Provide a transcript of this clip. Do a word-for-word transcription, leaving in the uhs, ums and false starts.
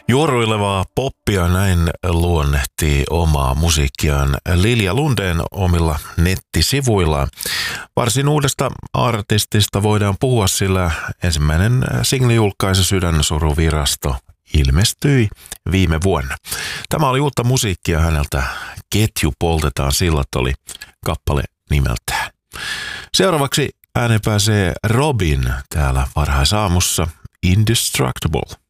Juoruilevaa poppia näin luonnehtii omaa musiikkiaan Lilja Lundeen omilla nettisivuillaan. Varsin uudesta artistista voidaan puhua, sillä ensimmäinen single-julkaisu Sydänsuruvirasto ilmestyi viime vuonna. Tämä oli uutta musiikkia häneltä. Ketju poltetaan sillat oli kappale nimeltään. Seuraavaksi äänen pääsee Robin täällä varhaisaamussa Indestructible.